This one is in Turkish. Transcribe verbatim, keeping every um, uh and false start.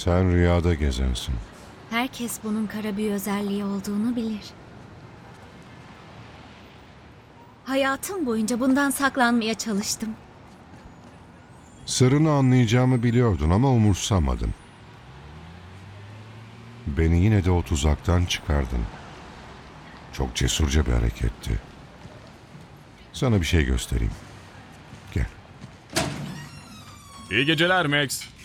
Sen rüyada gezensin. Herkes bunun kara bir özelliği olduğunu bilir. Hayatım boyunca bundan saklanmaya çalıştım. Sırrını anlayacağımı biliyordun ama umursamadın. Beni yine de o tuzaktan çıkardın. Çok cesurca bir hareketti. Sana bir şey göstereyim. Gel. İyi geceler Max.